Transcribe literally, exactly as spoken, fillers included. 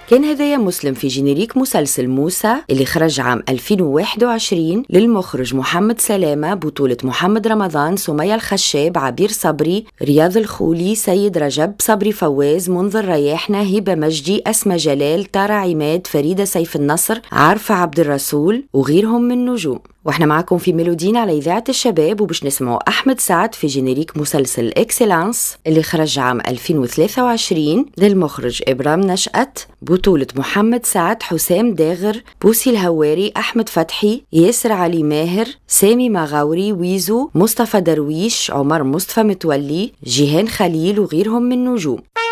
كان هدايا مسلم في جينيريك مسلسل موسى اللي خرج عام ألفين وواحد وعشرين للمخرج محمد سلامة، بطولة محمد رمضان، سمية الخشاب، عبير صبري، رياض الخولي، سيد رجب، صبري فواز، منذر رياحنا، هبة مجدي، أسمى جلال، تارا عماد، فريدة سيف النصر، عارفة عبد الرسول وغيرهم من نجوم. واحنا معكم في ميلودين على إذاعة الشباب، وبش نسمعوا أحمد سعد في جينيريك مسلسل إكسلانس اللي خرج عام ألفين وثلاثة وعشرين للمخرج إبرام نشأت، بطولة محمد سعد، حسام داغر، بوسي الهواري، أحمد فتحي، ياسر علي ماهر، سامي مغاوري، ويزو، مصطفى درويش، عمر مصطفى متولي، جيهان خليل وغيرهم من نجوم.